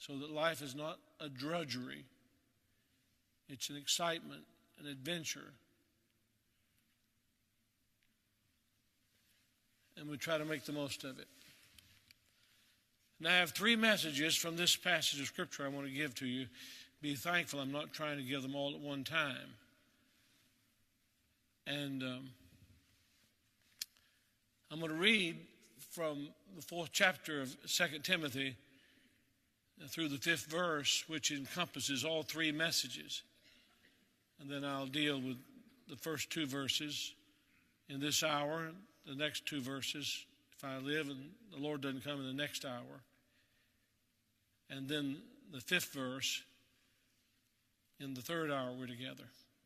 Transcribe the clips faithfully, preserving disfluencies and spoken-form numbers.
so that life is not a drudgery. It's an excitement, an adventure. And we try to make the most of it. Now, I have three messages from this passage of Scripture I want to give to you. Be thankful I'm not trying to give them all at one time. And um, I'm going to read from the fourth chapter of Second Timothy through the fifth verse, which encompasses all three messages. And then I'll deal with the first two verses in this hour, the next two verses, if I live and the Lord doesn't come in the next hour. And then the fifth verse in the third hour we're together.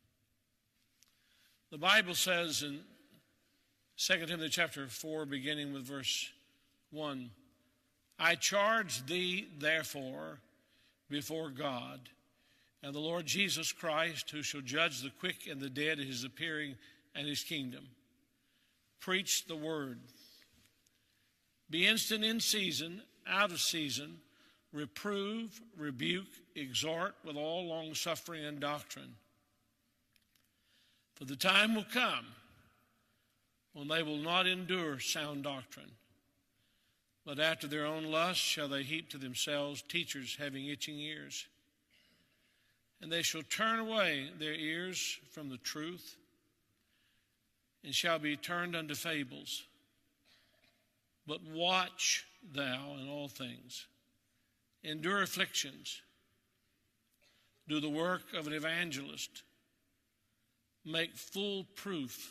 The Bible says in Second Timothy chapter four, beginning with verse one, I charge thee, therefore, before God and the Lord Jesus Christ, who shall judge the quick and the dead at his appearing and his kingdom. Preach the word. Be instant in season, out of season, reprove, rebuke, exhort with all longsuffering and doctrine. For the time will come when they will not endure sound doctrine, but after their own lust shall they heap to themselves teachers having itching ears. And they shall turn away their ears from the truth, and shall be turned unto fables. But watch thou in all things, endure afflictions, do the work of an evangelist, make full proof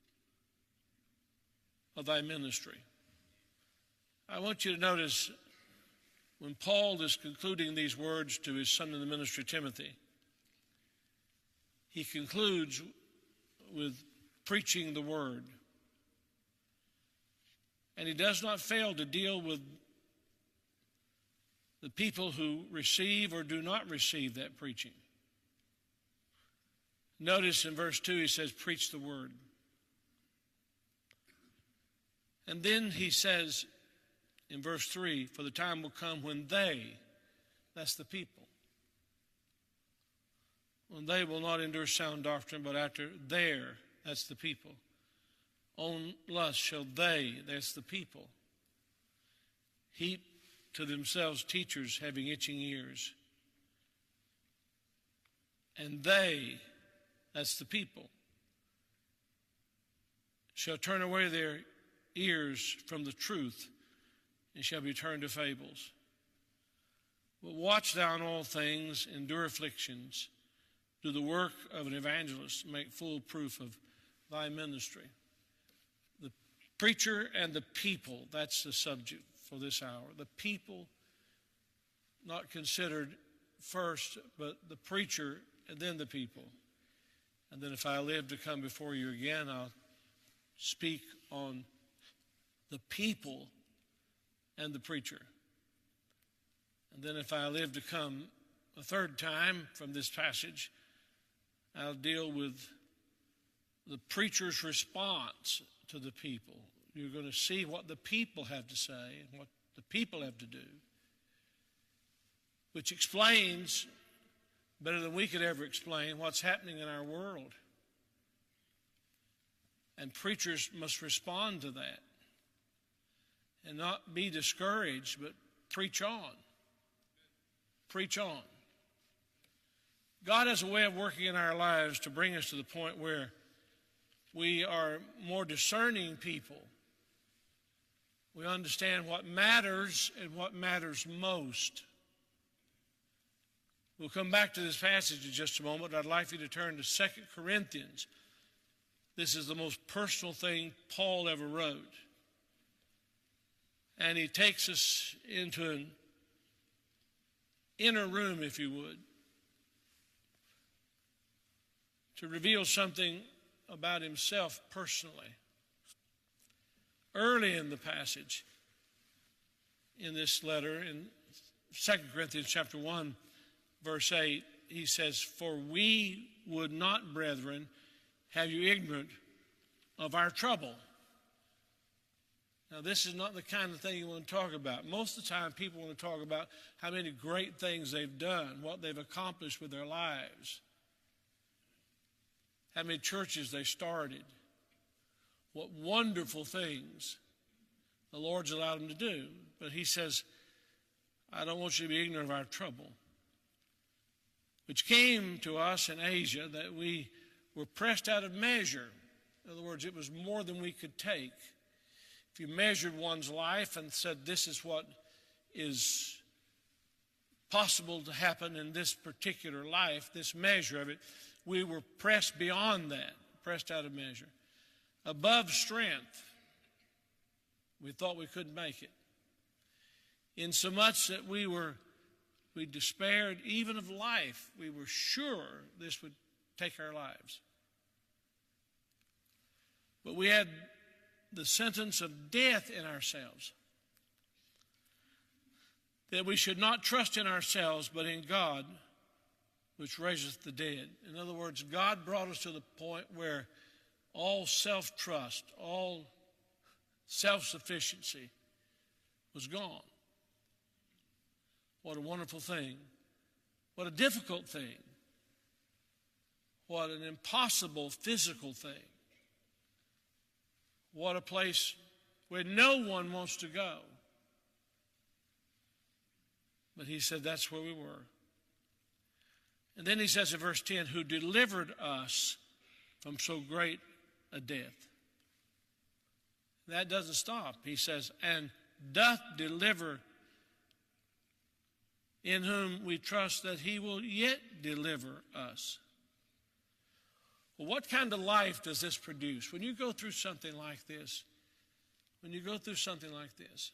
of thy ministry. I want you to notice when Paul is concluding these words to his son in the ministry, Timothy, he concludes with preaching the word. And he does not fail to deal with the people who receive or do not receive that preaching. Notice in verse two he says, preach the word. And then he says in verse three, for the time will come when they, that's the people, when they will not endure sound doctrine, but after their, that's the people, own lust shall they, that's the people, heap to themselves teachers having itching ears. And they, that's the people, shall turn away their ears from the truth and shall be turned to fables. But watch thou in all things, endure afflictions, do the work of an evangelist, make full proof of thy ministry. The preacher and the people, that's the subject for this hour. The people, not considered first, but the preacher and then the people. And then if I live to come before you again, I'll speak on the people and the preacher. And then if I live to come a third time from this passage, I'll deal with the preacher's response to the people. You're going to see what the people have to say and what the people have to do, which explains better than we could ever explain what's happening in our world. And preachers must respond to that and not be discouraged, but preach on. Preach on. God has a way of working in our lives to bring us to the point where we are more discerning people. We understand what matters and what matters most. We'll come back to this passage in just a moment. I'd like you to turn to Second Corinthians. This is the most personal thing Paul ever wrote. And he takes us into an inner room, if you would, to reveal something about himself personally. Early in the passage, in this letter, in Second Corinthians chapter one, verse eight, he says, for we would not, brethren, have you ignorant of our trouble. Now, this is not the kind of thing you want to talk about. Most of the time, people want to talk about how many great things they've done, what they've accomplished with their lives, how many churches they started, what wonderful things the Lord's allowed them to do. But he says, I don't want you to be ignorant of our trouble, which came to us in Asia, that we were pressed out of measure. In other words, it was more than we could take. If you measured one's life and said, this is what is possible to happen in this particular life, this measure of it, we were pressed beyond that, pressed out of measure. Above strength, we thought we couldn't make it. Insomuch that we were, we despaired even of life. We were sure this would take our lives. But we had the sentence of death in ourselves, that we should not trust in ourselves, but in God, which raiseth the dead. In other words, God brought us to the point where all self-trust, all self-sufficiency was gone. What a wonderful thing. What a difficult thing. What an impossible physical thing. What a place where no one wants to go. But he said that's where we were. And then he says in verse ten, who delivered us from so great a death. That doesn't stop. He says, and doth deliver, in whom we trust that he will yet deliver us. Well, what kind of life does this produce? When you go through something like this, when you go through something like this,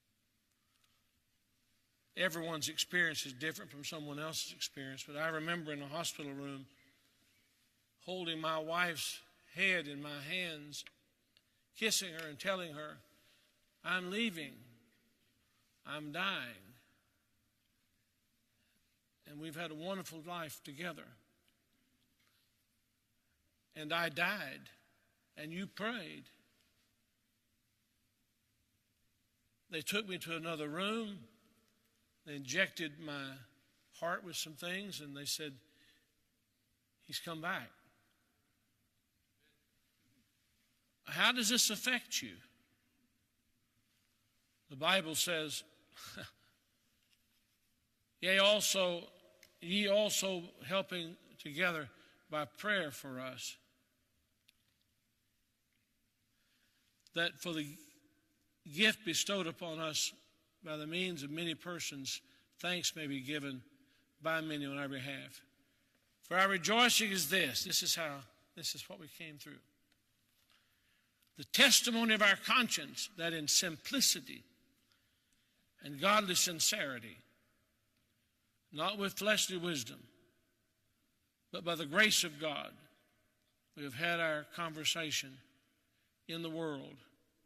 everyone's experience is different from someone else's experience, but I remember in a hospital room holding my wife's head in my hands, kissing her and telling her, I'm leaving, I'm dying. And we've had a wonderful life together. And I died, and you prayed. They took me to another room. They injected my heart with some things, and they said, he's come back. How does this affect you? The Bible says, Yea, also, ye also helping together by prayer for us, that for the gift bestowed upon us by the means of many persons, thanks may be given by many on our behalf. For our rejoicing is this. This is how, this is what we came through. The testimony of our conscience, that in simplicity and godly sincerity, not with fleshly wisdom, but by the grace of God, we have had our conversation in the world,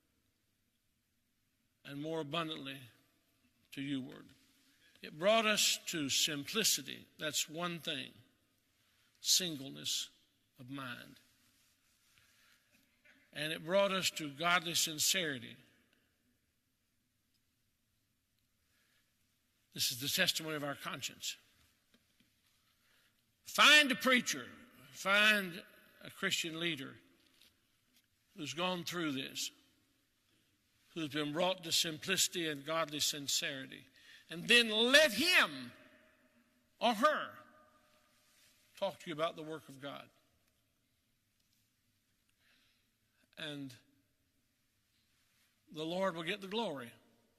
and more abundantly to you, word. It brought us to simplicity. That's one thing. Singleness of mind. And it brought us to godly sincerity. This is the testimony of our conscience. Find a preacher, find a Christian leader who's gone through this, who's been brought to simplicity and godly sincerity, and then let him or her talk to you about the work of God. And the Lord will get the glory.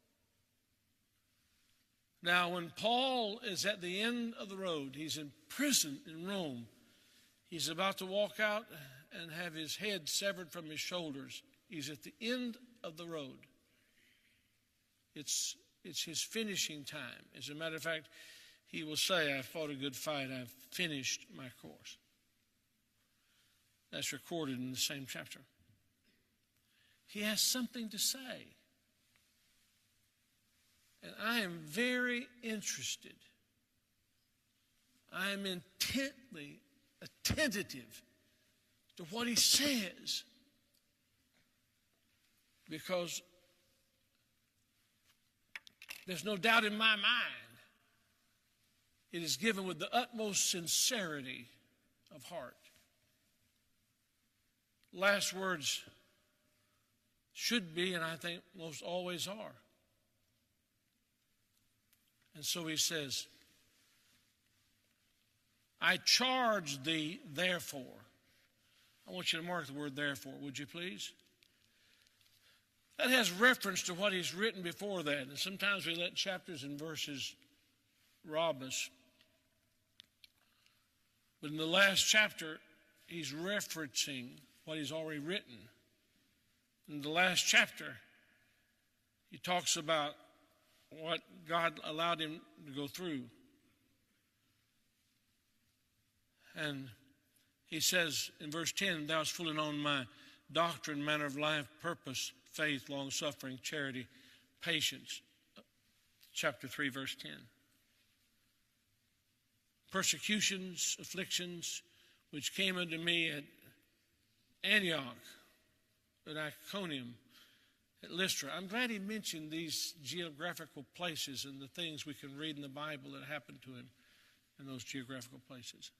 Now, when Paul is at the end of the road, he's in prison in Rome. He's about to walk out and have his head severed from his shoulders. He's at the end of the road. It's, it's his finishing time. As a matter of fact, he will say, I fought a good fight. I've finished my course. That's recorded in the same chapter. He has something to say. And I am very interested. I am intently attentive to what he says. Because There's no doubt in my mind. It is given with the utmost sincerity of heart. Last words should be, and I think most always are. And so he says, I charge thee therefore. I want you to mark the word therefore, would you please? That has reference to what he's written before that. And sometimes we let chapters and verses rob us. But in the last chapter, he's referencing what he's already written. In the last chapter, he talks about what God allowed him to go through. And he says in verse ten, thou hast fully known my doctrine, manner of life, purpose, faith, long-suffering, charity, patience. Chapter three, verse ten. Persecutions, afflictions, which came unto me at Antioch, at Iconium, at Lystra. I'm glad he mentioned these geographical places and the things we can read in the Bible that happened to him in those geographical places.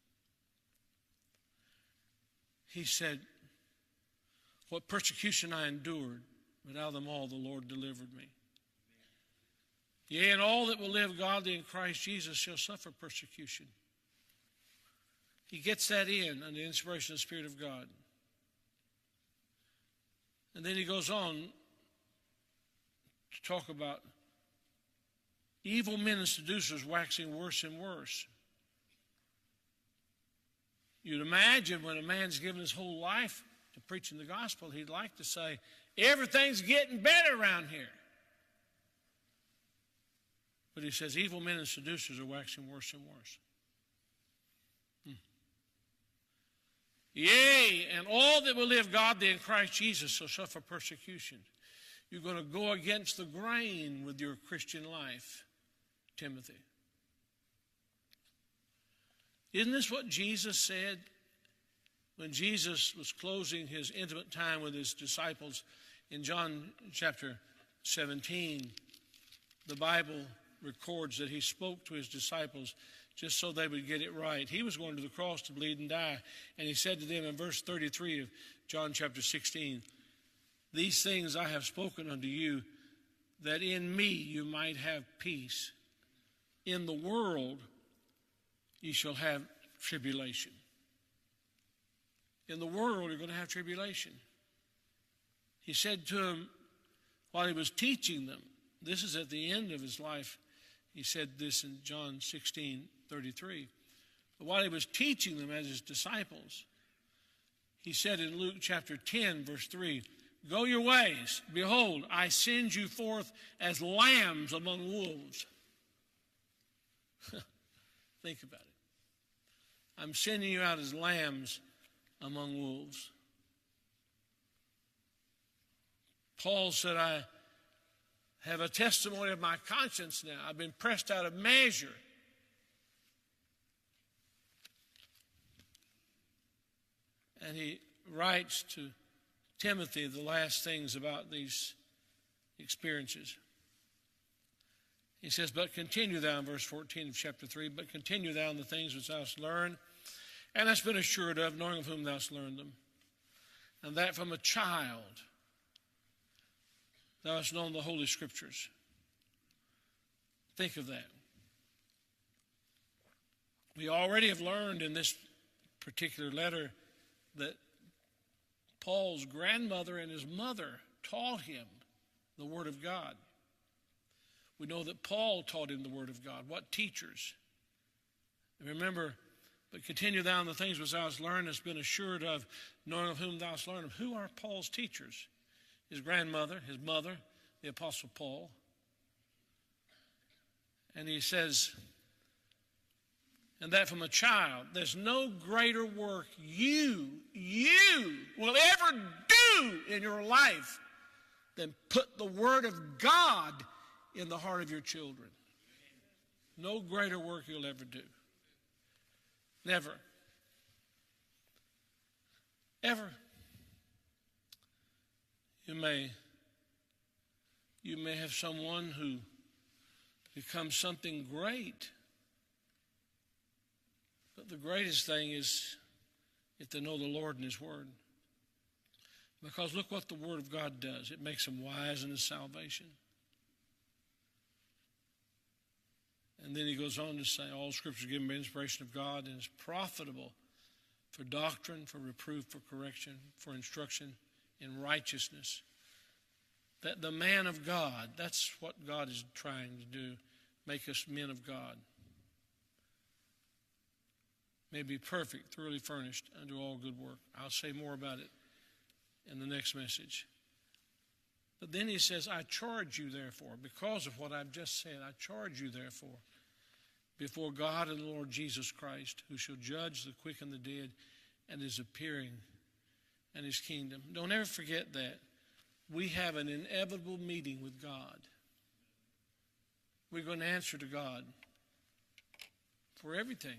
He said, what persecution I endured, but out of them all the Lord delivered me. Yea, and all that will live godly in Christ Jesus shall suffer persecution. He gets that in under the inspiration of the Spirit of God. And then he goes on to talk about evil men and seducers waxing worse and worse. You'd imagine when a man's given his whole life to preaching the gospel, he'd like to say, everything's getting better around here. But he says, evil men and seducers are waxing worse and worse. Hmm. Yea, and all that will live godly in Christ Jesus shall suffer persecution. You're going to go against the grain with your Christian life, Timothy. Isn't this what Jesus said when Jesus was closing his intimate time with his disciples in John chapter seventeen? The Bible records that he spoke to his disciples just so they would get it right. He was going to the cross to bleed and die. And he said to them in verse thirty-three of John chapter sixteen, these things I have spoken unto you, that in me you might have peace. In the world you shall have tribulation. In the world you're going to have tribulation. He said to them while he was teaching them, this is at the end of his life. He said this in John sixteen thirty-three. But while he was teaching them as his disciples, he said in Luke chapter ten, verse three, go your ways. Behold, I send you forth as lambs among wolves. Think about it. I'm sending you out as lambs among wolves. Paul said, I have a testimony of my conscience now. I've been pressed out of measure. And he writes to Timothy the last things about these experiences. He says, but continue thou in verse fourteen of chapter three, but continue thou in the things which thou hast learned, and hast been assured of, knowing of whom thou hast learned them, and that from a child thou hast known the Holy Scriptures. Think of that. We already have learned in this particular letter that Paul's grandmother and his mother taught him the Word of God. We know that Paul taught him the Word of God. What teachers? Remember, but continue thou in the things which thou hast learned, hast been assured of, knowing of whom thou hast learned them. Who are Paul's teachers? His grandmother, his mother, the Apostle Paul. And he says, and that from a child, there's no greater work you, you will ever do in your life than put the Word of God in the heart of your children. No greater work you'll ever do. Never. Ever. You may, you may have someone who become something great. But the greatest thing is if they know the Lord and His Word. Because look what the Word of God does. It makes them wise in His salvation. And then he goes on to say, all Scripture is given by inspiration of God and is profitable for doctrine, for reproof, for correction, for instruction in righteousness. That the man of God, that's what God is trying to do, make us men of God. May be perfect, thoroughly furnished unto all good work. I'll say more about it in the next message. But then he says, I charge you therefore, because of what I've just said, I charge you therefore, before God and the Lord Jesus Christ, who shall judge the quick and the dead, and is appearing in His kingdom. Don't ever forget that. We have an inevitable meeting with God. We're going to answer to God for everything.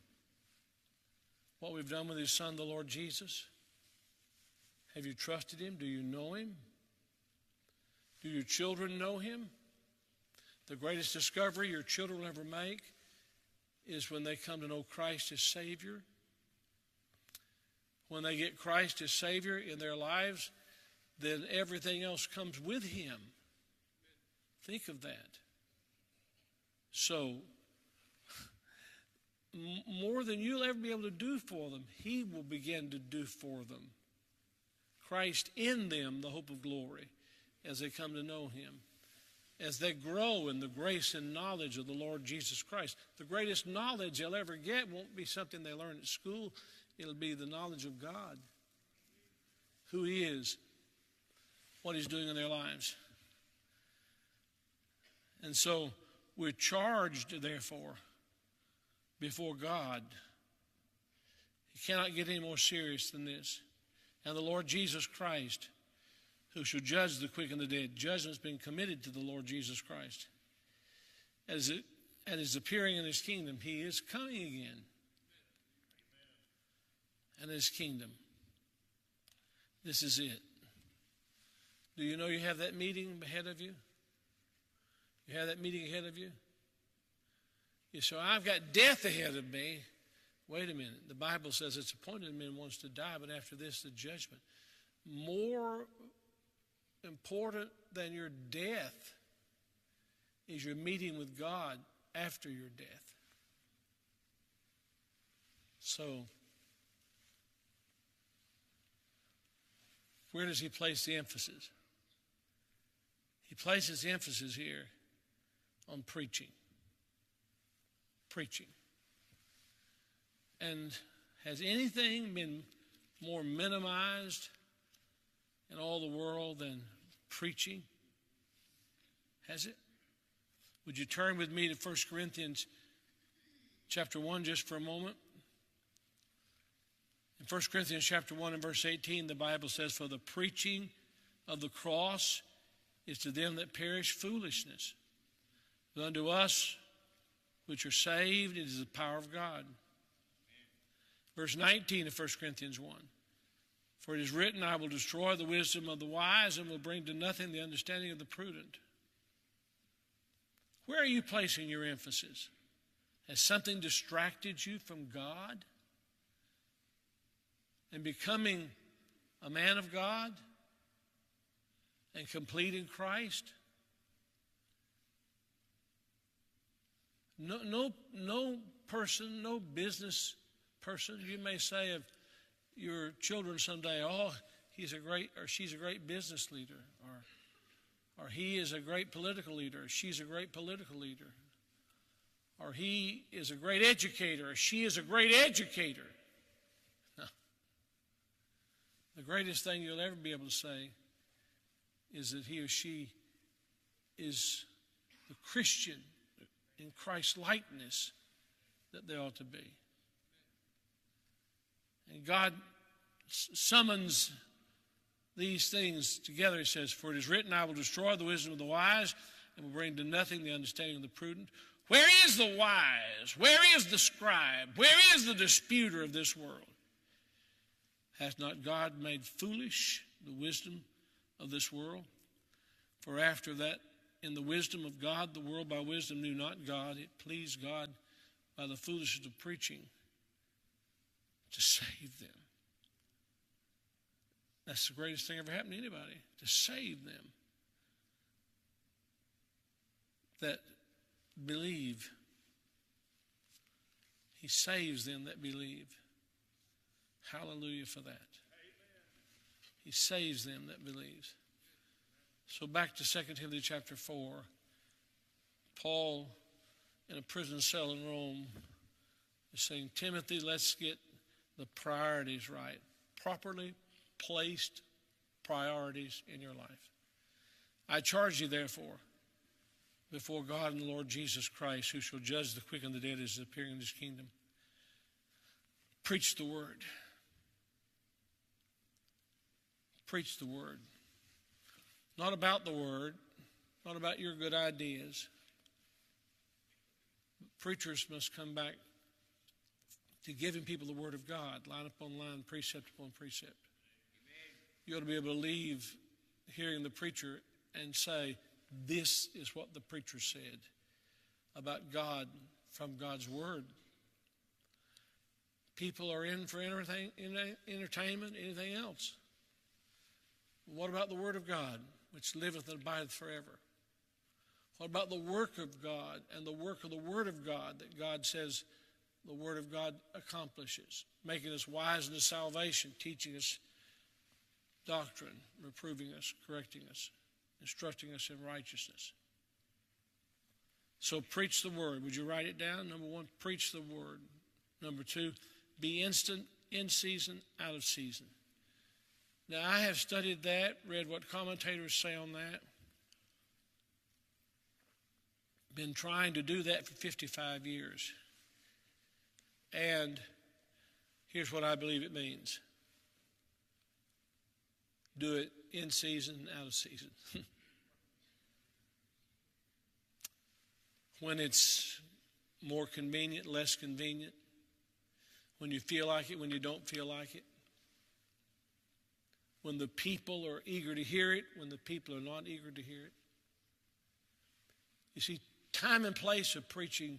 What we've done with His Son, the Lord Jesus. Have you trusted Him? Do you know Him? Do your children know Him? The greatest discovery your children will ever make is when they come to know Christ as Savior. When they get Christ as Savior in their lives, then everything else comes with Him. Think of that. So, m- more than you'll ever be able to do for them, He will begin to do for them. Christ in them, the hope of glory, as they come to know Him. As they grow in the grace and knowledge of the Lord Jesus Christ. The greatest knowledge they'll ever get won't be something they learn at school. It'll be the knowledge of God. Who He is. What He's doing in their lives. And so we're charged, therefore, before God. You cannot get any more serious than this. And the Lord Jesus Christ, who shall judge the quick and the dead. Judgment's been committed to the Lord Jesus Christ. As it, at His appearing in His kingdom, He is coming again. And His kingdom. This is it. Do you know you have that meeting ahead of you? You have that meeting ahead of you? You say, I've got death ahead of me. Wait a minute. The Bible says it's appointed men once to die, but after this, the judgment. More important than your death is your meeting with God after your death. So, where does He place the emphasis? He places the emphasis here on preaching. Preaching. And has anything been more minimized in all the world than preaching? Has it? Would you turn with me to First Corinthians chapter one just for a moment? In First Corinthians chapter one and verse eighteen, the Bible says, for the preaching of the cross is to them that perish foolishness. But unto us which are saved, it is the power of God. Verse nineteen of First Corinthians one. For it is written, I will destroy the wisdom of the wise and will bring to nothing the understanding of the prudent. Where are you placing your emphasis? Has something distracted you from God? And becoming a man of God? And complete in Christ? No, no, no person, no business person, you may say of your children someday, oh, he's a great, or she's a great business leader, or, or he is a great political leader, or she's a great political leader, or he is a great educator, or she is a great educator. No. The greatest thing you'll ever be able to say is that he or she is the Christian in Christ's likeness that they ought to be. And God summons these things together. He says, for it is written, I will destroy the wisdom of the wise and will bring to nothing the understanding of the prudent. Where is the wise? Where is the scribe? Where is the disputer of this world? Hath not God made foolish the wisdom of this world? For after that in the wisdom of God, the world by wisdom knew not God. It pleased God by the foolishness of preaching to save them. That's the greatest thing ever happened to anybody, to save them that believe. He saves them that believe. Hallelujah for that. Amen. He saves them that believe. So back to Second Timothy chapter four. Paul, in a prison cell in Rome, is saying, Timothy, let's get the priorities right. Properly placed priorities in your life. I charge you, therefore, before God and the Lord Jesus Christ, who shall judge the quick and the dead as is appearing in his kingdom. Preach the word. Preach the word. Not about the word, not about your good ideas. Preachers must come back to giving people the word of God, line upon line, precept upon precept. Amen. You ought to be able to leave hearing the preacher and say, this is what the preacher said about God from God's word. People are in for entertain, entertainment, anything else. What about the word of God, which liveth and abideth forever? What about the work of God and the work of the word of God that God says the word of God accomplishes, making us wise unto salvation, teaching us doctrine, reproving us, correcting us, instructing us in righteousness. So preach the word. Would you write it down? Number one, preach the word. Number two, be instant, in season, out of season. Now, I have studied that, read what commentators say on that. Been trying to do that for fifty-five years. And here's what I believe it means. Do it in season, out of season. When it's more convenient, less convenient. When you feel like it, when you don't feel like it. When the people are eager to hear it, when the people are not eager to hear it. You see, time and place of preaching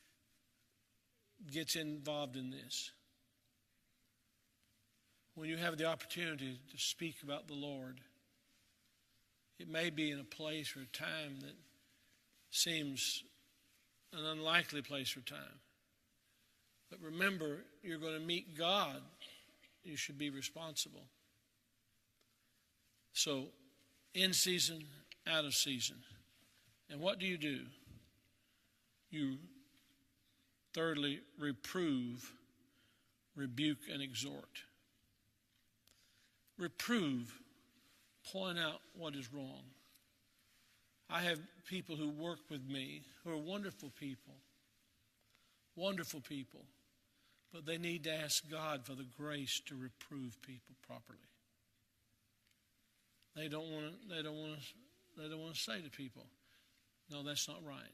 gets involved in this. When you have the opportunity to speak about the Lord, it may be in a place or a time that seems an unlikely place or time. But remember, you're going to meet God. You should be responsible. So, in season, out of season. And what do you do? You thirdly reprove, rebuke, and exhort. Reprove, point out what is wrong. I have people who work with me who are wonderful people, wonderful people, but they need to ask God for the grace to reprove people properly. They don't want to. They don't want to. They don't want to say to people, "No, that's not right."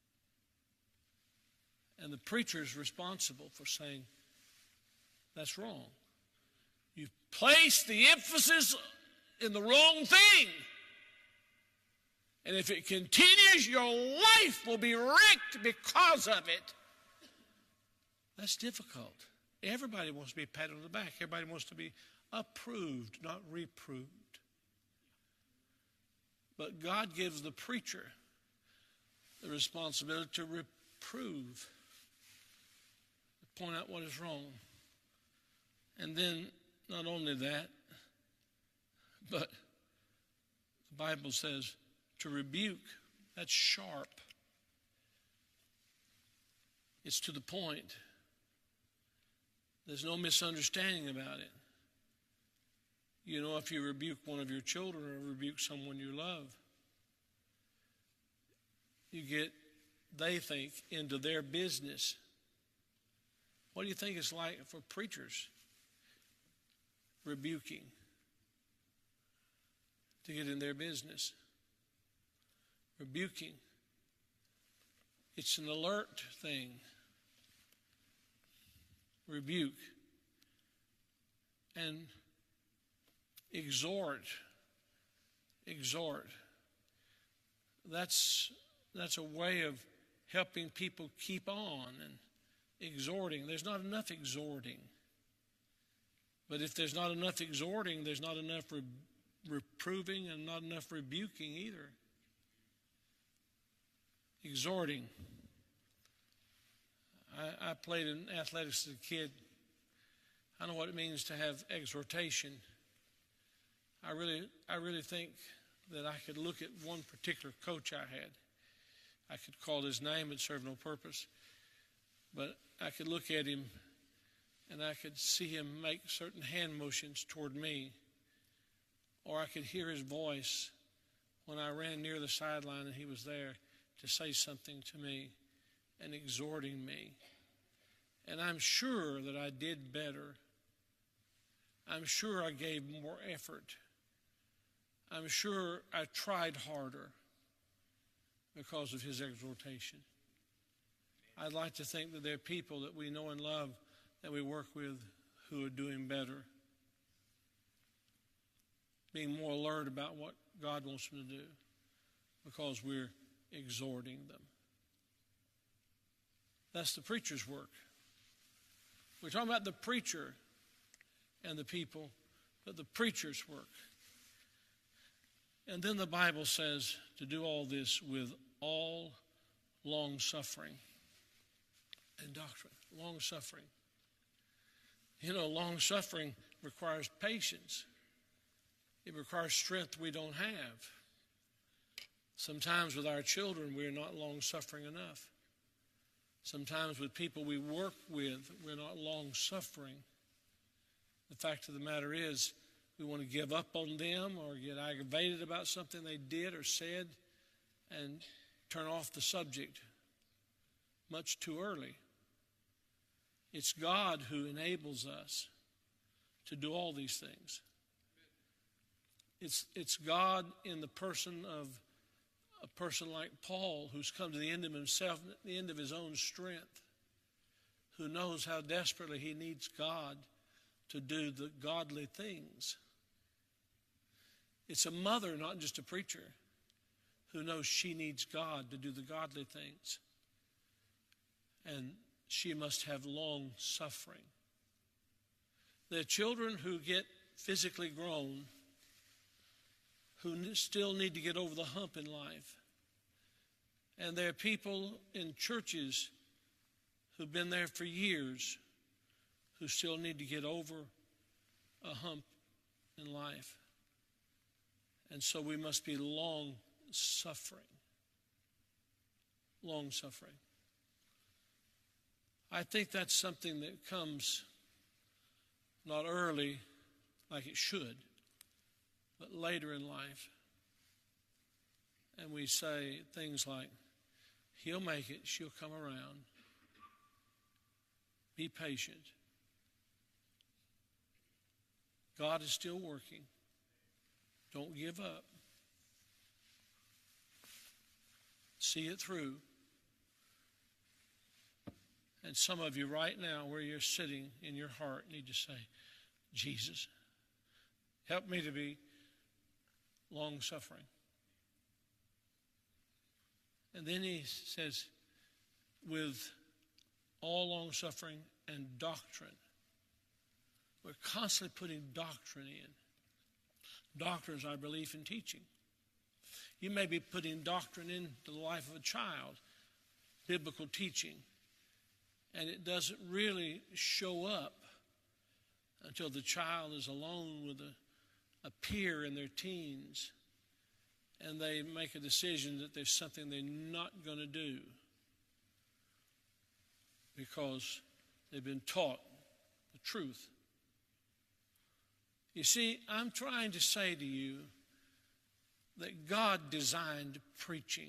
And the preacher is responsible for saying, "That's wrong. You've placed the emphasis in the wrong thing. And if it continues, your life will be wrecked because of it." That's difficult. Everybody wants to be patted on the back. Everybody wants to be approved, not reproved. But God gives the preacher the responsibility to reprove, to point out what is wrong. And then, not only that, but the Bible says to rebuke. That's sharp. It's to the point. There's no misunderstanding about it. You know, if you rebuke one of your children or rebuke someone you love, you get, they think, into their business. What do you think it's like for preachers rebuking? To get in their business. Rebuking. It's an alert thing. Rebuke. And exhort. Exhort. that's, that's a way of helping people keep on and exhorting. There's not enough exhorting. But if there's not enough exhorting, there's not enough re- reproving and not enough rebuking either. Exhorting. I, I played in athletics as a kid. I know what it means to have exhortation. I really, I really think that I could look at one particular coach I had. I could call his name, it served no purpose. But I could look at him and I could see him make certain hand motions toward me. Or I could hear his voice when I ran near the sideline and he was there to say something to me and exhorting me. And I'm sure that I did better. I'm sure I gave more effort. I'm sure I tried harder because of his exhortation. I'd like to think that there are people that we know and love that we work with who are doing better, being more alert about what God wants them to do because we're exhorting them. That's the preacher's work. We're talking about the preacher and the people, but the preacher's work. And then the Bible says to do all this with all long-suffering and doctrine. Long-suffering. You know, long-suffering requires patience. It requires strength we don't have. Sometimes with our children, we're not long-suffering enough. Sometimes with people we work with, we're not long-suffering. The fact of the matter is, we want to give up on them or get aggravated about something they did or said and turn off the subject much too early. It's God who enables us to do all these things. It's, it's God in the person of a person like Paul, who's come to the end of himself, the end of his own strength, who knows how desperately he needs God to do the godly things. It's a mother, not just a preacher, who knows she needs God to do the godly things. And she must have long suffering. There are children who get physically grown who still need to get over the hump in life. And there are people in churches who've been there for years who still need to get over a hump in life. And so we must be long-suffering. Long-suffering. I think that's something that comes not early like it should, but later in life. And we say things like, he'll make it, she'll come around. Be patient. God is still working. Don't give up. See it through. And some of you right now, where you're sitting in your heart, need to say, Jesus, help me to be long-suffering. And then he says, with all long-suffering and doctrine. We're constantly putting doctrine in. Doctrine is our belief in teaching. You may be putting doctrine into the life of a child, biblical teaching, and it doesn't really show up until the child is alone with a, a peer in their teens and they make a decision that there's something they're not going to do because they've been taught the truth. You see, I'm trying to say to you that God designed preaching.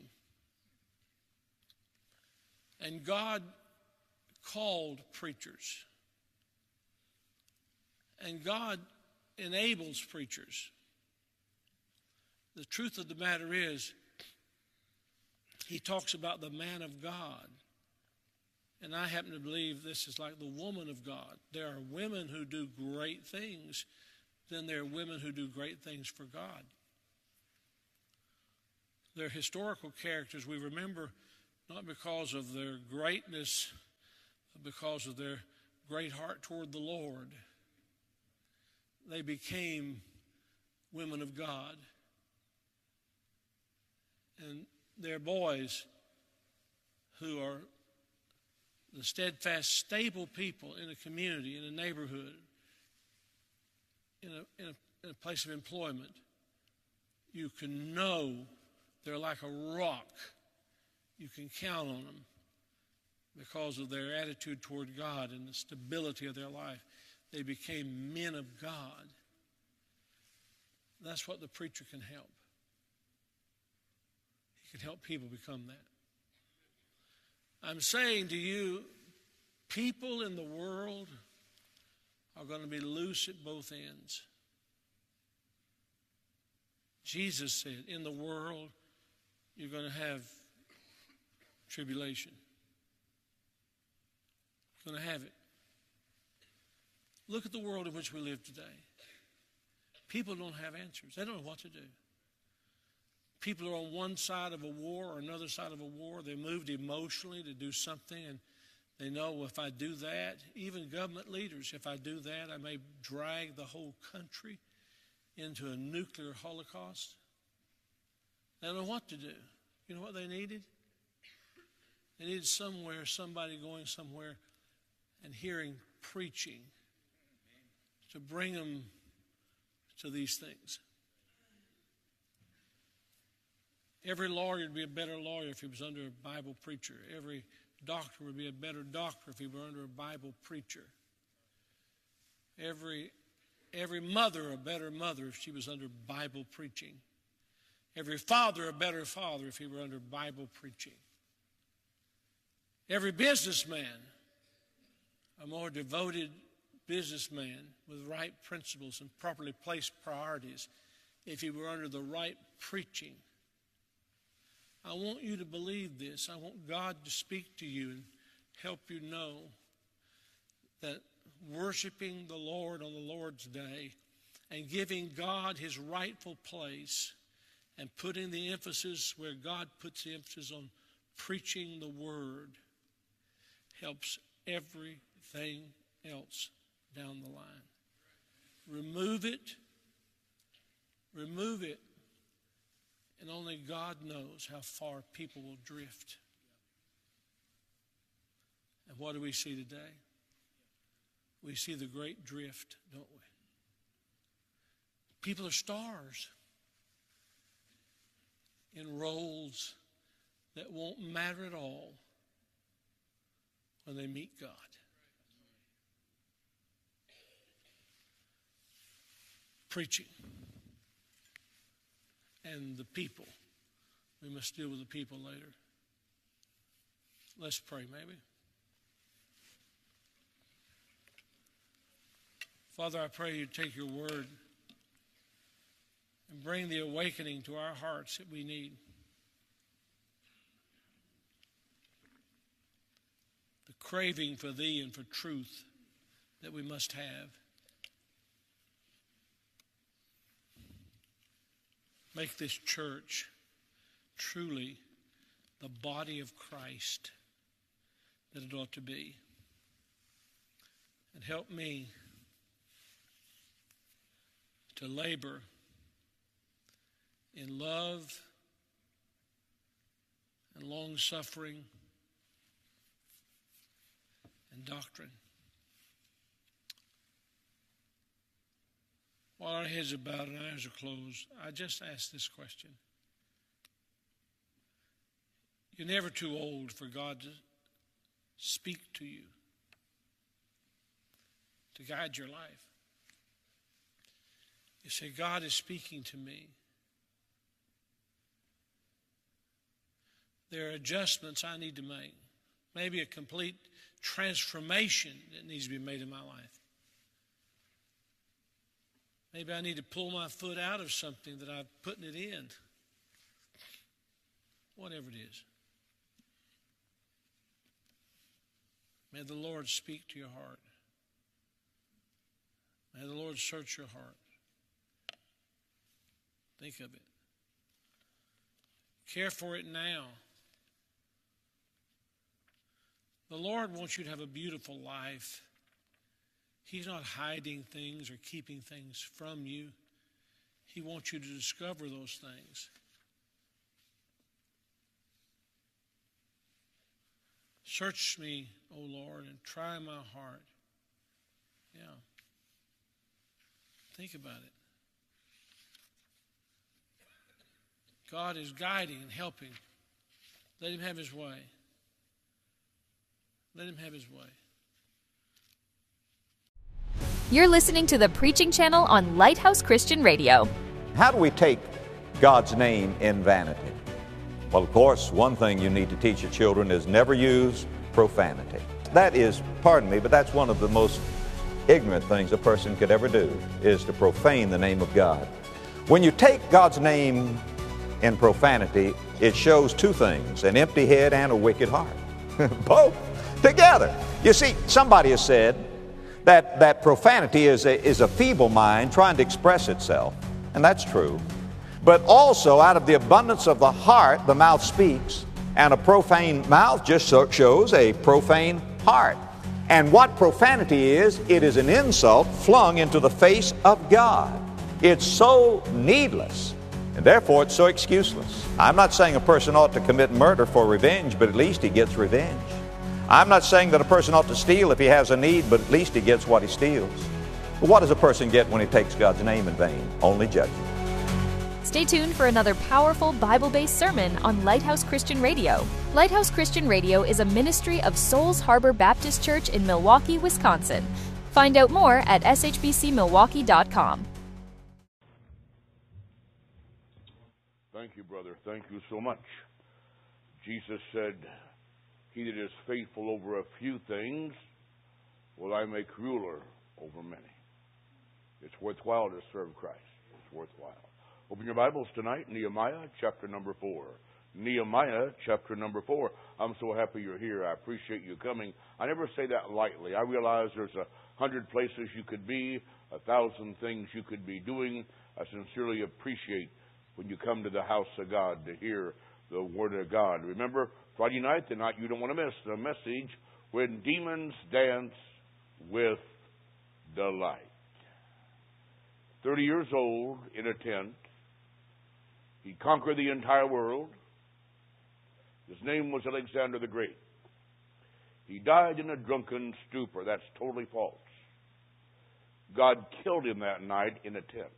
And God called preachers. And God enables preachers. The truth of the matter is, he talks about the man of God. And I happen to believe this is like the woman of God. There are women who do great things. Then there are women who do great things for God. They're historical characters we remember not because of their greatness, but because of their great heart toward the Lord. They became women of God. And they're boys who are the steadfast, stable people in a community, in a neighborhood, in a, in a, in a place of employment. You can know they're like a rock. You can count on them because of their attitude toward God and the stability of their life. They became men of God. That's what the preacher can help. He can help people become that. I'm saying to you, people in the world are going to be loose at both ends. Jesus said, in the world, you're going to have tribulation. You're going to have it. Look at the world in which we live today. People don't have answers. They don't know what to do. People are on one side of a war or another side of a war. They're moved emotionally to do something, and they know, well, if I do that, even government leaders, if I do that, I may drag the whole country into a nuclear holocaust. They don't know what to do. You know what they needed? They needed somewhere, somebody going somewhere and hearing preaching to bring them to these things. Every lawyer would be a better lawyer if he was under a Bible preacher. Every doctor would be a better doctor if he were under a Bible preacher. Every, every mother a better mother if she was under Bible preaching. Every father a better father if he were under Bible preaching. Every businessman a more devoted businessman with right principles and properly placed priorities if he were under the right preaching. I want you to believe this. I want God to speak to you and help you know that worshiping the Lord on the Lord's day and giving God his rightful place and putting the emphasis where God puts the emphasis on preaching the word helps everything else down the line. Remove it. Remove it. And only God knows how far people will drift. And what do we see today? We see the great drift, don't we? People are stars in roles that won't matter at all when they meet God. Preaching. And the people. We must deal with the people later. Let's pray, maybe. Father, I pray you take your word and bring the awakening to our hearts that we need. The craving for thee and for truth that we must have. Make this church truly the body of Christ that it ought to be. And help me to labor in love and long-suffering and doctrine. While our heads are bowed and our eyes are closed, I just ask this question. You're never too old for God to speak to you, to guide your life. You say, God is speaking to me. There are adjustments I need to make. Maybe a complete transformation that needs to be made in my life. Maybe I need to pull my foot out of something that I'm putting it in. Whatever it is. May the Lord speak to your heart. May the Lord search your heart. Think of it. Care for it now. The Lord wants you to have a beautiful life. He's not hiding things or keeping things from you. He wants you to discover those things. Search me, O Lord, and try my heart. Yeah. Think about it. God is guiding and helping. Let him have his way. Let him have his way. You're listening to the Preaching Channel on Lighthouse Christian Radio. How do we take God's name in vanity? Well, of course, one thing you need to teach your children is never use profanity. That is, pardon me, but that's one of the most ignorant things a person could ever do, is to profane the name of God. When you take God's name in profanity, it shows two things, an empty head and a wicked heart. Both together. You see, somebody has said that, that profanity is a, is a feeble mind trying to express itself, and that's true. But also, out of the abundance of the heart, the mouth speaks, and a profane mouth just so shows a profane heart. And what profanity is, it is an insult flung into the face of God. It's so needless, and therefore it's so excuseless. I'm not saying a person ought to commit murder for revenge, but at least he gets revenge. I'm not saying that a person ought to steal if he has a need, but at least he gets what he steals. But what does a person get when he takes God's name in vain? Only judgment. Stay tuned for another powerful Bible-based sermon on Lighthouse Christian Radio. Lighthouse Christian Radio is a ministry of Souls Harbor Baptist Church in Milwaukee, Wisconsin. Find out more at s h b c milwaukee dot com. Thank you, brother. Thank you so much. Jesus said, "He that is faithful over a few things will I make ruler over many." It's worthwhile to serve Christ. It's worthwhile. Open your Bibles tonight, Nehemiah chapter number four. Nehemiah chapter number four. I'm so happy you're here. I appreciate you coming. I never say that lightly. I realize there's a hundred places you could be, a thousand things you could be doing. I sincerely appreciate when you come to the house of God to hear the Word of God. Remember, Friday night, the night you don't want to miss, the message, When Demons Dance with Delight. Thirty years old, in a tent. He conquered the entire world. His name was Alexander the Great. He died in a drunken stupor. That's totally false. God killed him that night in a tent.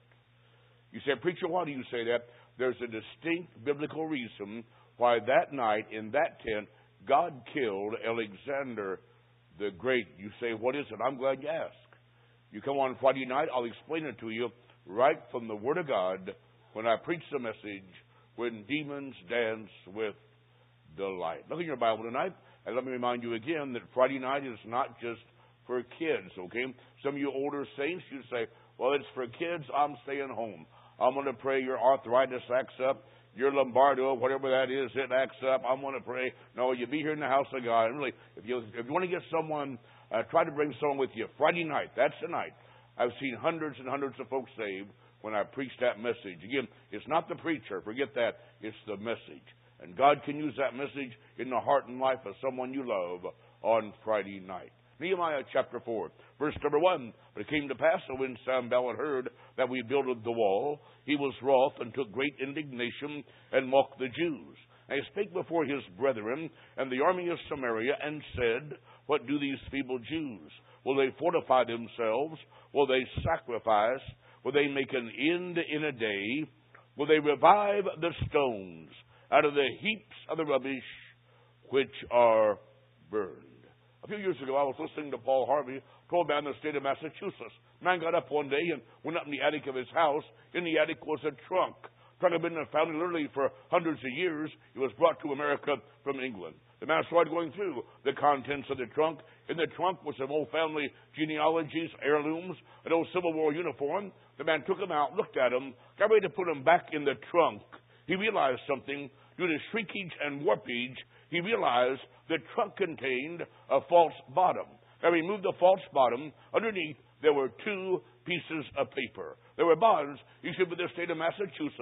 You say, "Preacher, why do you say that?" There's a distinct biblical reason why that night in that tent, God killed Alexander the Great. You say, "What is it?" I'm glad you asked. You come on Friday night, I'll explain it to you right from the Word of God when I preach the message, When Demons Dance with Delight. Look in your Bible tonight, and let me remind you again that Friday night is not just for kids, okay? Some of you older saints, you say, "Well, it's for kids, I'm staying home. I'm going to pray your arthritis acts up, your lumbardo, whatever that is, it acts up. I'm going to pray." No, you be here in the house of God. And really, if you if you want to get someone, uh, try to bring someone with you. Friday night, that's the night. I've seen hundreds and hundreds of folks saved when I preach that message. Again, it's not the preacher. Forget that. It's the message. And God can use that message in the heart and life of someone you love on Friday night. Nehemiah chapter four, verse number one. "But it came to pass that when Sanballat heard that we builded the wall, he was wroth and took great indignation and mocked the Jews. And he spake before his brethren and the army of Samaria and said, What do these feeble Jews? Will they fortify themselves? Will they sacrifice? Will they make an end in a day? Will they revive the stones out of the heaps of the rubbish which are burned?" A few years ago, I was listening to Paul Harvey, told man in the state of Massachusetts. Man got up one day and went up in the attic of his house. In the attic was a trunk. Trunk had been found literally for hundreds of years. It was brought to America from England. The man started going through the contents of the trunk. In the trunk was some old family genealogies, heirlooms, an old Civil War uniform. The man took them out, looked at them, got ready to put them back in the trunk. He realized something. Due to shrinkage and warpage, he realized the trunk contained a false bottom. Now, he removed the false bottom. Underneath, there were two pieces of paper. There were bonds issued by the state of Massachusetts,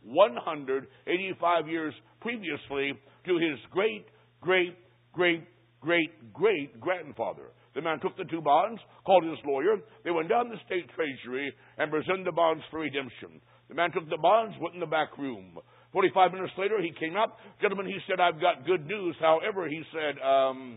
one hundred eighty-five years previously to his great, great, great, great, great grandfather. The man took the two bonds, called his lawyer. They went down to the state treasury and presented the bonds for redemption. The man took the bonds, went in the back room. forty-five minutes later, he came up. Gentlemen, he said, I've got good news. However, he said, um,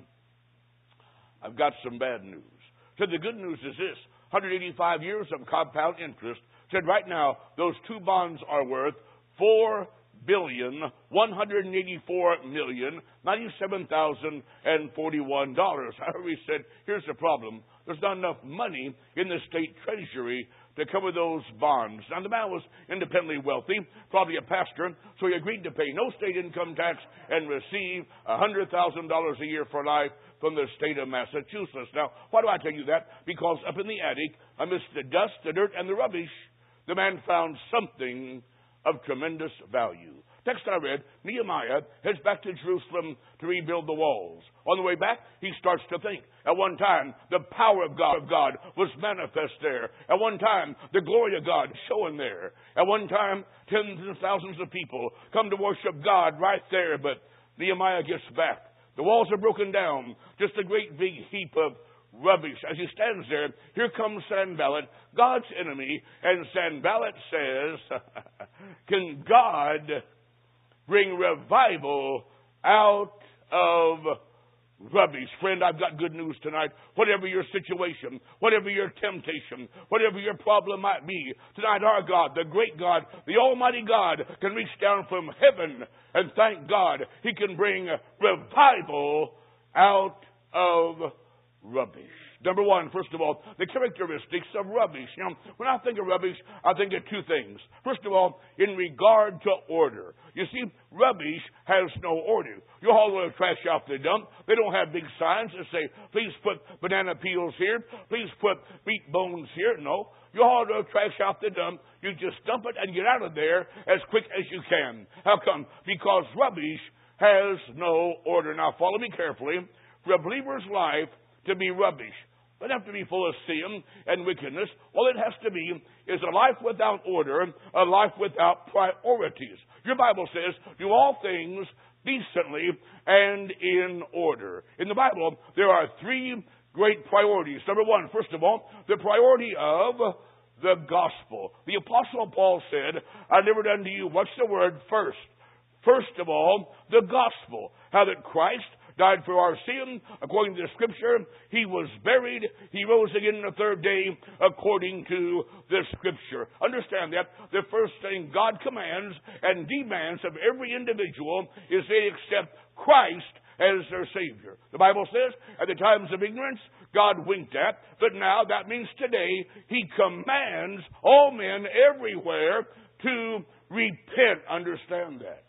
I've got some bad news. Said the good news is this, one hundred eighty-five years of compound interest. Said right now, those two bonds are worth four billion one hundred eighty-four million ninety-seven thousand forty-one dollars. However, he said, here's the problem. There's not enough money in the state treasury to cover those bonds. Now, the man was independently wealthy, probably a pastor, so he agreed to pay no state income tax and receive one hundred thousand dollars a year for life from the state of Massachusetts. Now, why do I tell you that? Because up in the attic, amidst the dust, the dirt, and the rubbish, the man found something of tremendous value. Text I read, Nehemiah heads back to Jerusalem to rebuild the walls. On the way back, he starts to think. At one time, the power of God, of God was manifest there. At one time, the glory of God showing there. At one time, tens of thousands of people come to worship God right there. But Nehemiah gets back. The walls are broken down. Just a great big heap of rubbish. As he stands there, here comes Sanballat, God's enemy, and Sanballat says, can God bring revival out of rubbish? Friend, I've got good news tonight. Whatever your situation, whatever your temptation, whatever your problem might be, tonight our God, the great God, the Almighty God, can reach down from heaven and thank God He can bring revival out of rubbish. Number one, first of all, the characteristics of rubbish. Now, when I think of rubbish, I think of two things. First of all, in regard to order. You see, rubbish has no order. You haul the trash off the dump. They don't have big signs that say, please put banana peels here. Please put meat bones here. No. You haul the trash off the dump. You just dump it and get out of there as quick as you can. How come? Because rubbish has no order. Now, follow me carefully. For a believer's life to be rubbish, it doesn't have to be full of sin and wickedness. All it has to be is a life without order, a life without priorities. Your Bible says, do all things decently and in order. In the Bible, there are three great priorities. Number one, first of all, the priority of the gospel. The Apostle Paul said, I delivered unto you, what's the word? First. First of all, the gospel. How that Christ died for our sin, according to the Scripture. He was buried. He rose again the third day, according to the Scripture. Understand that the first thing God commands and demands of every individual is they accept Christ as their Savior. The Bible says, at the times of ignorance, God winked at, but now that means today, He commands all men everywhere to repent. Understand that.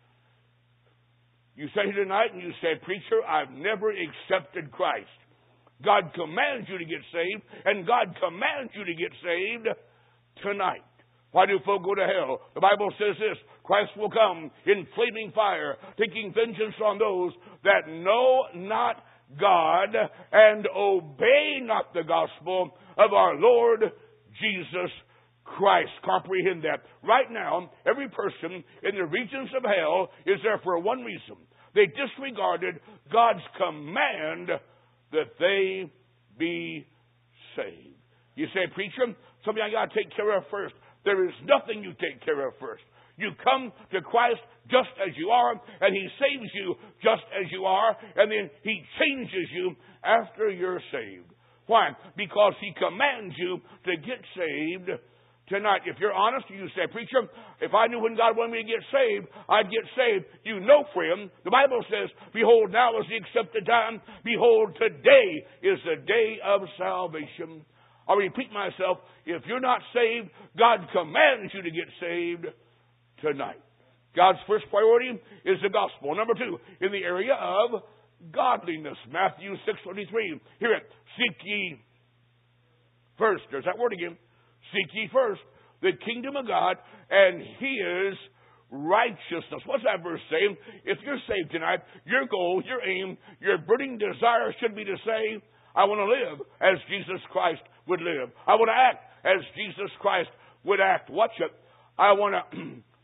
You say tonight and you say, preacher, I've never accepted Christ. God commands you to get saved, and God commands you to get saved tonight. Why do folk go to hell? The Bible says this, Christ will come in flaming fire, taking vengeance on those that know not God and obey not the gospel of our Lord Jesus Christ. Comprehend that. Right now, every person in the regions of hell is there for one reason. They disregarded God's command that they be saved. You say, preacher, something I got to take care of first. There is nothing you take care of first. You come to Christ just as you are, and He saves you just as you are, and then He changes you after you're saved. Why? Because He commands you to get saved tonight. If you're honest, you say, preacher, if I knew when God wanted me to get saved, I'd get saved. You know, friend, the Bible says, behold, now is the accepted time. Behold, today is the day of salvation. I'll repeat myself. If you're not saved, God commands you to get saved tonight. God's first priority is the gospel. Number two, in the area of godliness. Matthew six twenty-three. Hear it. Seek ye first. There's that word again. Seek ye first the kingdom of God and His righteousness. What's that verse saying? If you're saved tonight, your goal, your aim, your burning desire should be to say, I want to live as Jesus Christ would live. I want to act as Jesus Christ would act. Watch it. I want to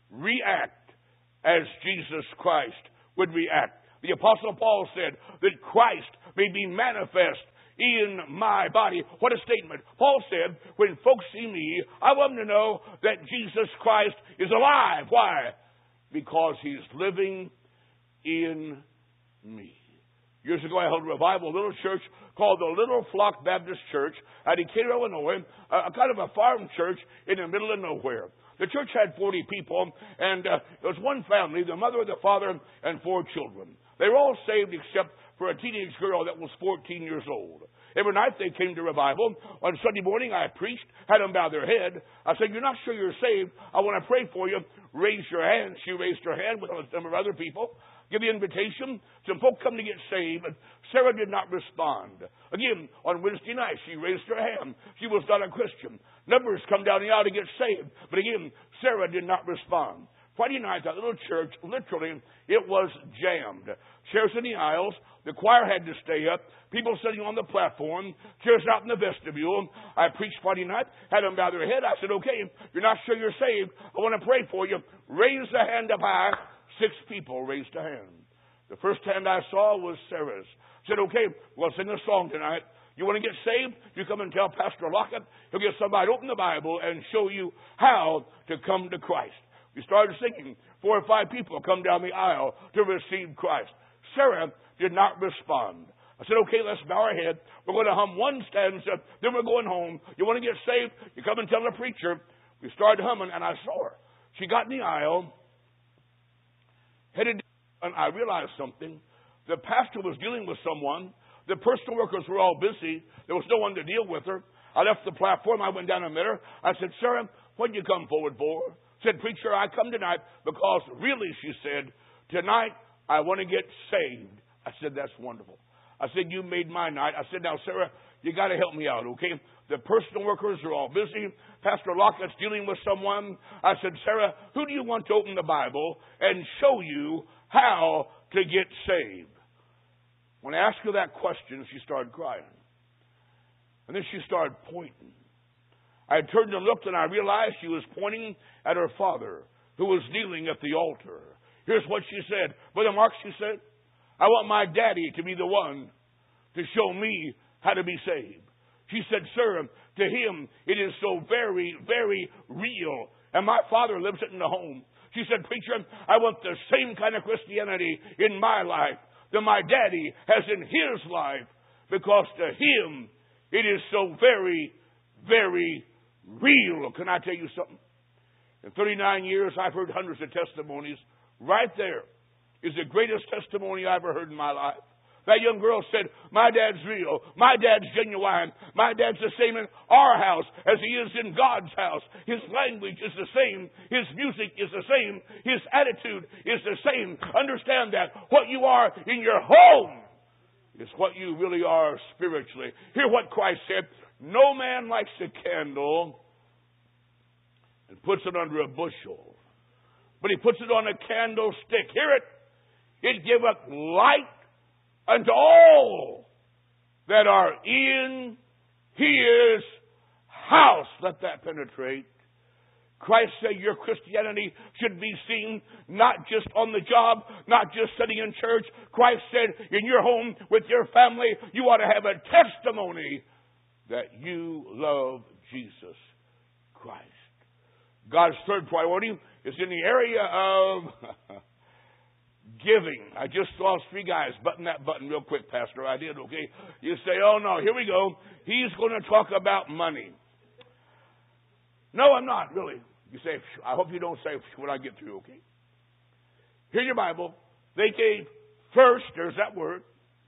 react as Jesus Christ would react. The Apostle Paul said that Christ may be manifest in my body. What a statement. Paul said, when folks see me, I want them to know that Jesus Christ is alive. Why? Because he's living in me. Years ago, I held a revival, a little church called the Little Flock Baptist Church at Decatur, Illinois, a kind of a farm church in the middle of nowhere. The church had forty people, and uh, there was one family, the mother, the father, and four children. They were all saved except for a teenage girl that was fourteen years old. Every night they came to revival. On Sunday morning I preached, had them bow their head. I said, you're not sure you're saved. I want to pray for you. Raise your hand. She raised her hand with a number of other people. Give the invitation. Some folk come to get saved. Sarah did not respond. Again, on Wednesday night, she raised her hand. She was not a Christian. Numbers come down the aisle to get saved. But again, Sarah did not respond. Friday night, that little church, literally, it was jammed. Chairs in the aisles. The choir had to stay up. People sitting on the platform. Chairs out in the vestibule. I preached Friday night. Had them bow their head. I said, okay, if you're not sure you're saved, I want to pray for you. Raise the hand up high. Six people raised a hand. The first hand I saw was Sarah's. I said, okay, we'll sing a song tonight. You want to get saved? You come and tell Pastor Lockett. He'll get somebody to open the Bible and show you how to come to Christ. We started singing. Four or five people come down the aisle to receive Christ. Sarah did not respond. I said, okay, let's bow our head. We're going to hum one stanza, then we're going home. You want to get saved? You come and tell the preacher. We started humming, and I saw her. She got in the aisle, headed, and I realized something. The pastor was dealing with someone. The personal workers were all busy. There was no one to deal with her. I left the platform. I went down and met her. I said, Sarah, what did you come forward for? Said, preacher, I come tonight because really, she said, tonight I want to get saved. I said, that's wonderful. I said, you made my night. I said, now, Sarah, you got to help me out, okay? The personal workers are all busy. Pastor Lockett's dealing with someone. I said, Sarah, who do you want to open the Bible and show you how to get saved? When I asked her that question, she started crying. And then she started pointing. I turned and looked, and I realized she was pointing at her father, who was kneeling at the altar. Here's what she said. Brother Mark, she said, I want my daddy to be the one to show me how to be saved. She said, sir, to him it is so very, very real. And my father lives it in the home. She said, preacher, I want the same kind of Christianity in my life that my daddy has in his life, because to him it is so very, very real. Can I tell you something? In thirty-nine years, I've heard hundreds of testimonies. Right there is the greatest testimony I ever heard in my life. That young girl said, my dad's real. My dad's genuine. My dad's the same in our house as he is in God's house. His language is the same. His music is the same. His attitude is the same. Understand that. What you are in your home is what you really are spiritually. Hear what Christ said. No man lights a candle and puts it under a bushel, but he puts it on a candlestick. Hear it. It giveth light unto all that are in his house. Let that penetrate. Christ said your Christianity should be seen not just on the job, not just sitting in church. Christ said in your home with your family, you ought to have a testimony that you love Jesus Christ. God's third priority is in the area of giving. I just saw three guys button that button real quick, Pastor. I did, okay? You say, oh no, here we go. He's going to talk about money. No, I'm not, really. You say, I hope you don't say when I get through, okay? Here's your Bible. They gave first, there's that word.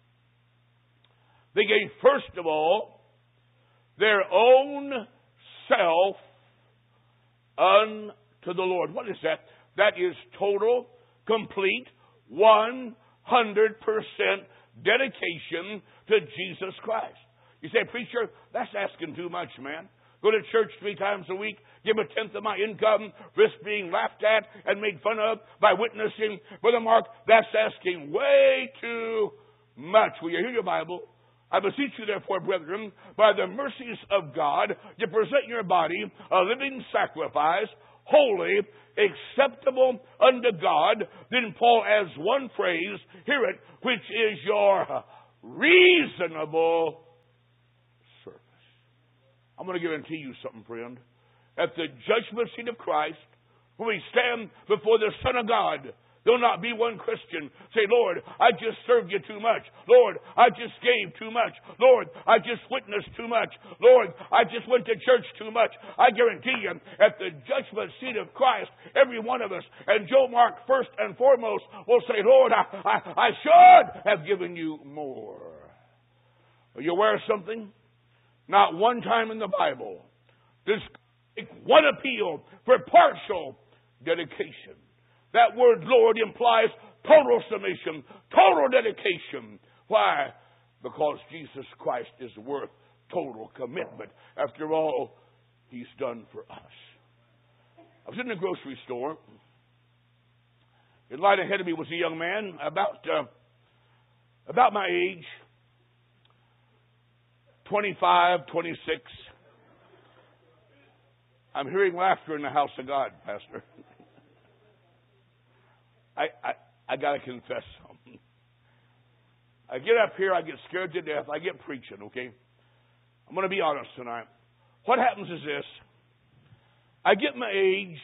They gave first of all their own self unto the Lord. What is that? That is total, complete, one hundred percent dedication to Jesus Christ. You say, preacher, that's asking too much, man. Go to church three times a week, give a tenth of my income, risk being laughed at and made fun of by witnessing. Brother Mark, that's asking way too much. Will you hear your Bible? I beseech you, therefore, brethren, by the mercies of God, to present your body a living sacrifice, holy, acceptable unto God. Then Paul adds one phrase, hear it, which is your reasonable service. I'm going to guarantee you something, friend. At the judgment seat of Christ, when we stand before the Son of God, there'll not be one Christian say, Lord, I just served you too much. Lord, I just gave too much. Lord, I just witnessed too much. Lord, I just went to church too much. I guarantee you, at the judgment seat of Christ, every one of us, and Joe Mark first and foremost, will say, Lord, I, I, I should have given you more. Are you aware of something? Not one time in the Bible does make one appeal for partial dedication. That word, Lord, implies total submission, total dedication. Why? Because Jesus Christ is worth total commitment. After all, He's done for us. I was in the grocery store. In line ahead of me was a young man about uh, about my age, twenty-five, twenty-six. I'm hearing laughter in the house of God, Pastor. I, I, I got to confess something. I get up here, I get scared to death, I get preaching, okay? I'm going to be honest tonight. What happens is this. I get my age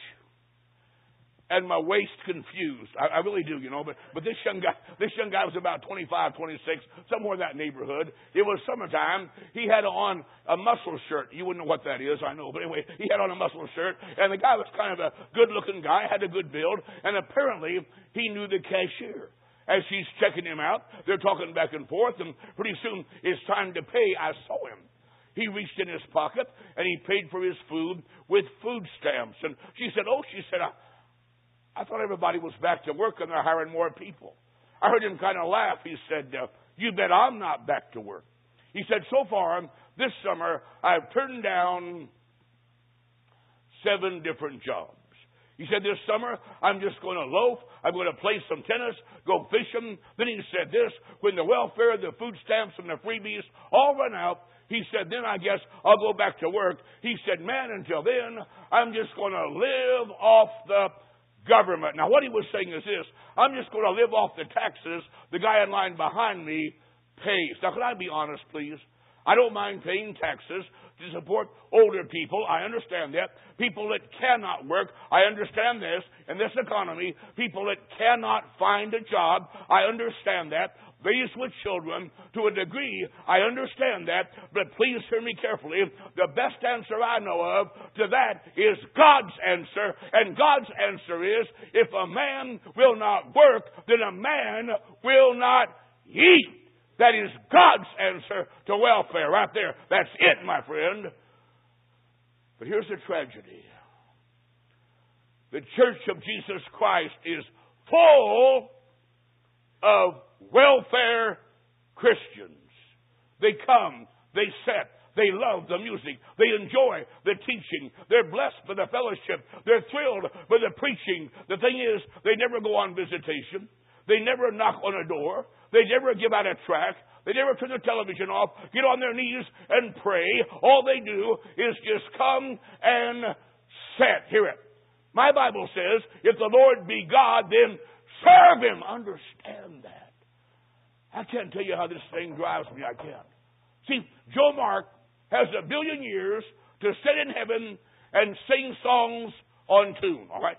and my waist confused. I, I really do, you know. But but this young guy, this young guy was about twenty-five, twenty-six, somewhere in that neighborhood. It was summertime. He had on a muscle shirt. You wouldn't know what that is, I know. But anyway, he had on a muscle shirt, and the guy was kind of a good-looking guy, had a good build, and apparently he knew the cashier. As she's checking him out, they're talking back and forth, and pretty soon it's time to pay. I saw him. He reached in his pocket, and he paid for his food with food stamps. And she said, oh, she said, I, I thought everybody was back to work and they're hiring more people. I heard him kind of laugh. He said, uh, you bet I'm not back to work. He said, so far, this summer, I've turned down seven different jobs. He said, this summer, I'm just going to loaf. I'm going to play some tennis, go fishing. Then he said this, when the welfare, the food stamps, and the freebies all run out, he said, then I guess I'll go back to work. He said, man, until then, I'm just going to live off the government. Now, what he was saying is this, I'm just going to live off the taxes the guy in line behind me pays. Now, can I be honest, please? I don't mind paying taxes to support older people. I understand that. People that cannot work, I understand this. In this economy, people that cannot find a job, I understand that. Raised with children, to a degree, I understand that. But please hear me carefully. The best answer I know of to that is God's answer. And God's answer is, if a man will not work, then a man will not eat. That is God's answer to welfare right there. That's it, my friend. But here's the tragedy. The Church of Jesus Christ is full of welfare Christians. They come, they sit, they love the music, they enjoy the teaching, they're blessed by the fellowship, they're thrilled by the preaching. The thing is, they never go on visitation. They never knock on a door. They never give out a tract. They never turn the television off, get on their knees and pray. All they do is just come and sit. Hear it. My Bible says, if the Lord be God, then serve Him. Understand that. I can't tell you how this thing drives me. I can't. See, Joe Mark has a billion years to sit in heaven and sing songs on tune. All right?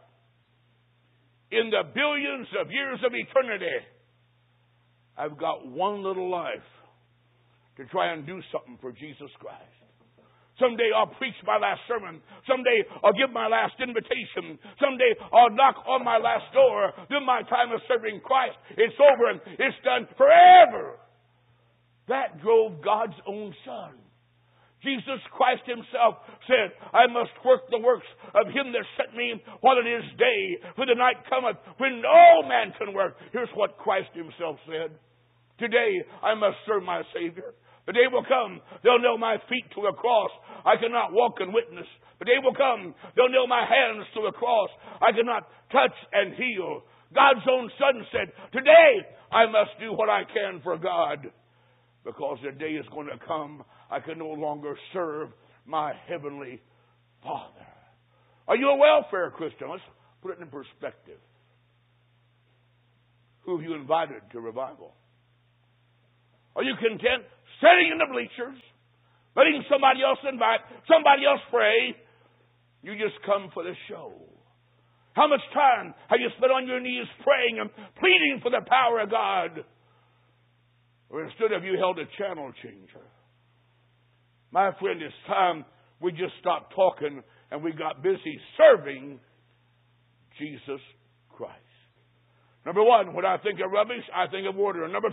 In the billions of years of eternity, I've got one little life to try and do something for Jesus Christ. Someday I'll preach my last sermon. Someday I'll give my last invitation. Someday I'll knock on my last door. Then my time of serving Christ, it's over and it's done forever. That drove God's own Son. Jesus Christ Himself said, I must work the works of Him that sent me while it is day, for the night cometh when no man can work. Here's what Christ Himself said. Today I must serve my Savior. The day will come, they'll nail my feet to a cross. I cannot walk and witness. The day will come, they'll nail my hands to a cross. I cannot touch and heal. God's own Son said, today I must do what I can for God. Because the day is going to come, I can no longer serve my Heavenly Father. Are you a welfare Christian? Let's put it in perspective. Who have you invited to revival? Are you content sitting in the bleachers, letting somebody else invite, somebody else pray? You just come for the show. How much time have you spent on your knees praying and pleading for the power of God? Or instead have you held a channel changer? My friend, it's time we just stopped talking and we got busy serving Jesus Christ. Number one, when I think of rubbish, I think of water. Number